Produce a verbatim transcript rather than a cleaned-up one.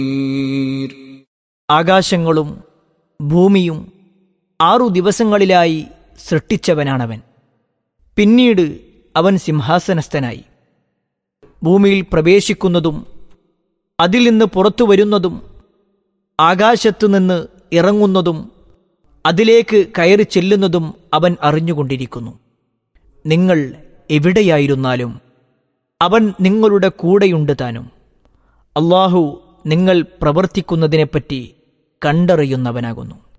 ആകാശങ്ങളും ഭൂമിയും ആറു ദിവസങ്ങളിലായി സൃഷ്ടിച്ചവനാണവൻ. പിന്നീട് അവൻ സിംഹാസനസ്ഥനായി. ഭൂമിയിൽ പ്രവേശിക്കുന്നതും അതിൽ നിന്ന് പുറത്തു വരുന്നതും ആകാശത്തു നിന്ന് ഇറങ്ങുന്നതും അതിലേക്ക് കയറി ചെല്ലുന്നതും അവൻ അറിഞ്ഞുകൊണ്ടിരിക്കുന്നു. നിങ്ങൾ എവിടെയായിരുന്നാലും അവൻ നിങ്ങളുടെ കൂടെയുണ്ട് താനും. അല്ലാഹു നിങ്ങൾ പ്രവർത്തിക്കുന്നതിനെപ്പറ്റി കണ്ടറിയുന്നവനാകുന്നു.